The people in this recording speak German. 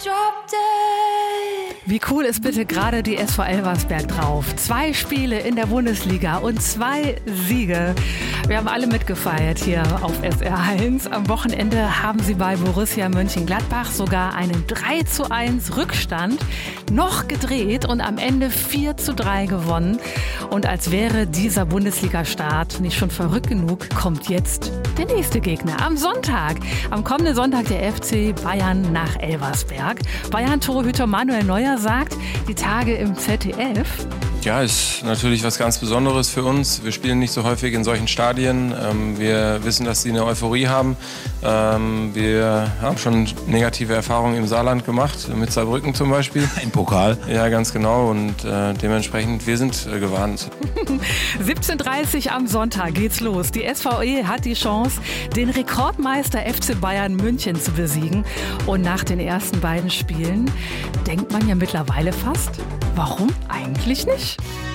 Wie cool ist bitte gerade die SV Elversberg drauf? 2 Spiele in der Bundesliga und 2 Siege. Wir haben alle mitgefeiert hier auf SR1. Am Wochenende haben sie bei Borussia Mönchengladbach sogar einen 3:1 Rückstand noch gedreht und am Ende 4:3 gewonnen. Und als wäre dieser Bundesliga-Start nicht schon verrückt genug, kommt jetzt der nächste Gegner. Am Sonntag, am kommenden Sonntag der FC Bayern nach Elversberg. Bayern-Torhüter Manuel Neuer sagt, die Tage im ZDF. Ja, ist natürlich was ganz Besonderes für uns. Wir spielen nicht so häufig in solchen Stadien. Wir wissen, dass sie eine Euphorie haben. Wir haben schon negative Erfahrungen im Saarland gemacht, mit Saarbrücken zum Beispiel. Im Pokal. Ja, ganz genau. Und dementsprechend, wir sind gewarnt. 17:30 am Sonntag geht's los. Die SVE hat die Chance, den Rekordmeister FC Bayern München zu besiegen. Und nach den ersten beiden Spielen denkt man ja mittlerweile fast, warum eigentlich nicht?